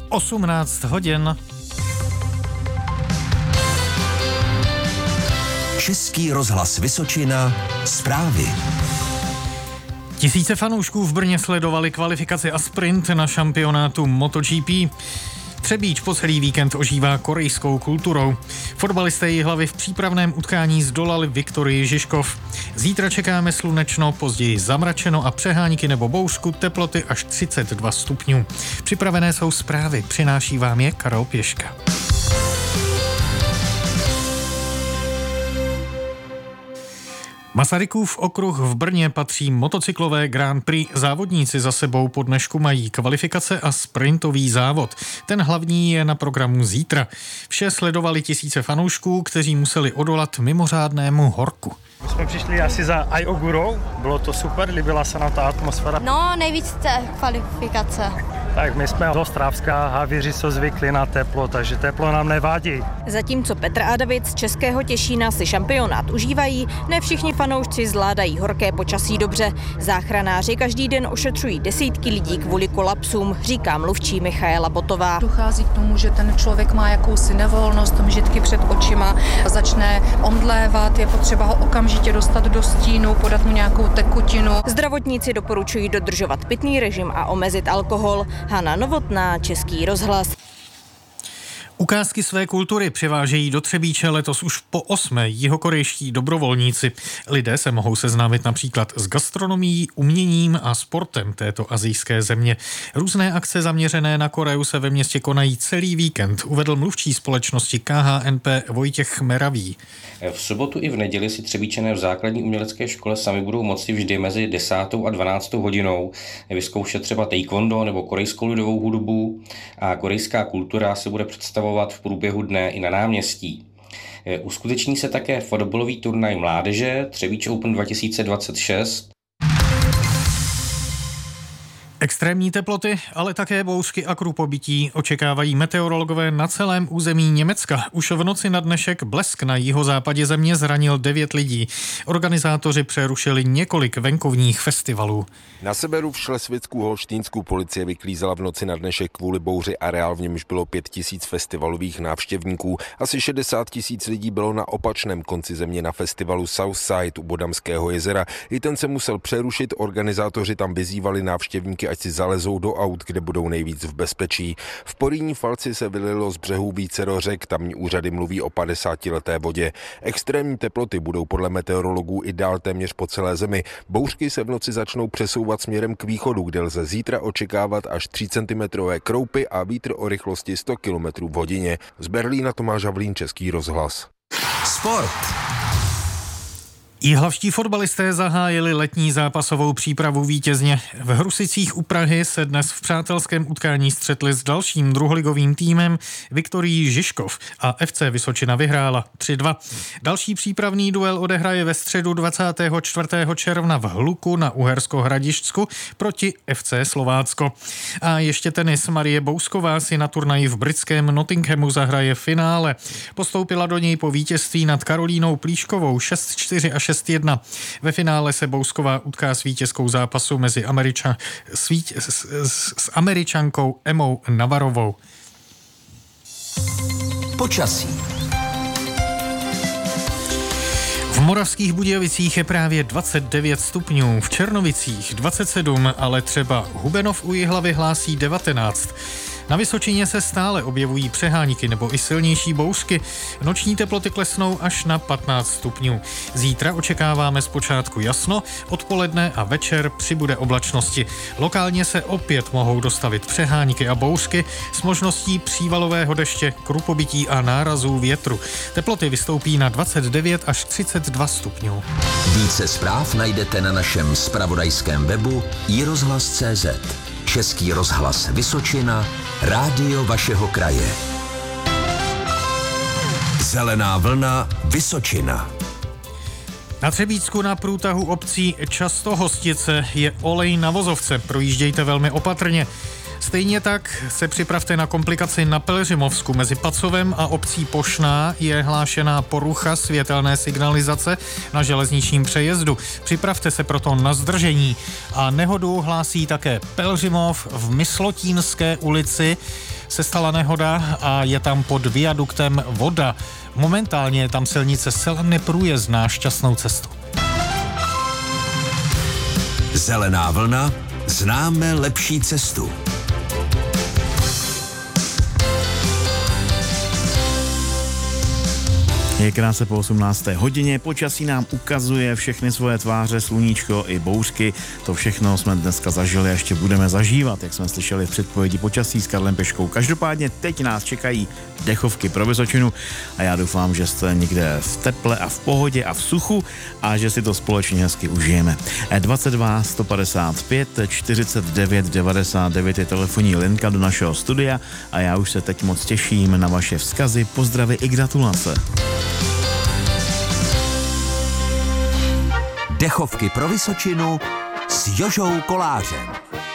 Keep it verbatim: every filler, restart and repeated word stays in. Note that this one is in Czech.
osmnáct hodin. Český rozhlas Vysočina, zprávy. Tisíce fanoušků v Brně sledovali kvalifikaci a sprint na šampionátu MotoGP. Třebíč po celý víkend ožívá korejskou kulturou. Fotbalisté Jihlavy v přípravném utkání zdolali Viktorii Žižkov. Zítra čekáme slunečno, později zamračeno a přehánky nebo bouřku, teploty až třicet dva stupňů. Připravené jsou zprávy, přináší vám je Karel Pěška. Masarykův okruh v Brně patří motocyklové Grand Prix. Závodníci za sebou po dnešku mají kvalifikace a sprintový závod. Ten hlavní je na programu zítra. Vše sledovali tisíce fanoušků, kteří museli odolat mimořádnému horku. My jsme přišli asi za Ajogurou, bylo to super, líbila se nám ta atmosféra. No, nejvíc té kvalifikace. Tak my jsme z Ostravska, Havíři jsou zvyklí na teplo, takže teplo nám nevadí. Zatímco Petr a David z Českého Těšína si šampionát užívají, ne všichni fanoušci zvládají horké počasí dobře. Záchranáři každý den ošetřují desítky lidí kvůli kolapsům, říká mluvčí Michaela Botová. Dochází k tomu, že ten člověk má jakousi nevolnost, mžitky před očima, začne omdlévat, je potřeba ho okamžitě dostat do stínu, podat mu nějakou tekutinu. Zdravotníci doporučují dodržovat pitný režim a omezit alkohol. Hana Novotná, Český rozhlas. Ukázky své kultury přivážejí do Třebíče letos už po osmé jihokorejští dobrovolníci. Lidé se mohou seznámit například s gastronomií, uměním a sportem této asijské země. Různé akce zaměřené na Koreu se ve městě konají celý víkend, uvedl mluvčí společnosti K H N P Vojtěch Chmeravý. V sobotu i v neděli si Třebíčané v základní umělecké škole sami budou moci vždy mezi desátou a dvanáctou hodinou vyzkoušet třeba taekwondo nebo korejskou lidovou hudbu a korejská kultura se bude představovat v průběhu dne i na náměstí. Uskuteční se také fotbalový turnaj mládeže Třebíč Open dva tisíce dvacet šest. Extrémní teploty, ale také bouřky a krupobytí očekávají meteorologové na celém území Německa. Už v noci na dnešek blesk na jihozápadě země zranil devět lidí. Organizátoři přerušili několik venkovních festivalů. Na severu v Šlesvicku holštínskou policie vyklízela v noci na dnešek kvůli bouři areál, v němž bylo pět tisíc festivalových návštěvníků. Asi šedesát tisíc lidí bylo na opačném konci země na festivalu Southside u Bodamského jezera. I ten se musel přerušit, organizátoři tam vyzývali návštěvníky, ať si zalezou do aut, kde budou nejvíc v bezpečí. V Porýní Falci se vylilo z břehů vícero řek, tamní úřady mluví o padesátileté vodě. Extrémní teploty budou podle meteorologů i dál téměř po celé zemi. Bouřky se v noci začnou přesouvat směrem k východu, kde lze zítra očekávat až tři centimetrové kroupy a vítr o rychlosti sto kilometrů v hodině. Z Berlína Tomáš Havlín, Český rozhlas. Sport. Jihlavští fotbalisté zahájili letní zápasovou přípravu vítězně. V Hrusicích u Prahy se dnes v přátelském utkání střetli s dalším druholigovým týmem Viktorií Žižkov a F C Vysočina vyhrála tři dva. Další přípravný duel odehraje ve středu dvacátého čtvrtého června v Hluku na Uhersko-Hradišťsku proti F C Slovácko. A ještě tenis. Marie Bousková si na turnaji v britském Nottinghamu zahraje finále. Postoupila do něj po vítězství nad Karolínou Plíškovou šest čtyři a šest jedna. Ve finále se Bousková utká s vítězkou zápasu mezi Američan, s, vít, s, s, s Američankou Emou Navarovou. Počasí. V Moravských Budějovicích je právě dvacet devět stupňů, v Černovicích dvacet sedm, ale třeba Hubenov u Jihlavy hlásí devatenáct. Na Vysočině se stále objevují přehánky nebo i silnější bouřky. Noční teploty klesnou až na patnáct stupňů. Zítra očekáváme zpočátku jasno, odpoledne a večer přibude oblačnosti. Lokálně se opět mohou dostavit přehánky a bouřky s možností přívalového deště, krupobytí a nárazů větru. Teploty vystoupí na dvacet devět až třicet dva stupňů. Více zpráv najdete na našem zpravodajském webu i rozhlas tečka cé zet. Český rozhlas Vysočina, rádio vašeho kraje. Zelená vlna Vysočina. Na Třebíčsku na průtahu obcí Častohostice je olej na vozovce. Projíždějte velmi opatrně. Stejně tak se připravte na komplikaci na Pelhřimovsku. Mezi Pacovem a obcí Pošná je hlášená porucha světelné signalizace na železničním přejezdu. Připravte se proto na zdržení. A nehodu hlásí také Pelhřimov v Myslotínské ulici. se stala nehoda a je tam pod viaduktem voda. Momentálně je tam silnice zcela neprůjezdná, šťastnou cestu. Zelená vlna, známe lepší cestu. Je krátce po osmnácté hodině, počasí nám ukazuje všechny svoje tváře, sluníčko i bouřky. To všechno jsme dneska zažili a ještě budeme zažívat, jak jsme slyšeli v předpovědi počasí s Karlem Peškou. Každopádně teď nás čekají dechovky pro Vysočinu a já doufám, že jste někde v teple a v pohodě a v suchu a že si to společně hezky užijeme. dvacet dva sto padesát pět čtyřicet devět devadesát devět je telefonní linka do našeho studia a já už se teď moc těším na vaše vzkazy, pozdravy i gratulace. Dechovky pro Vysočinu s Jožou Kolářem.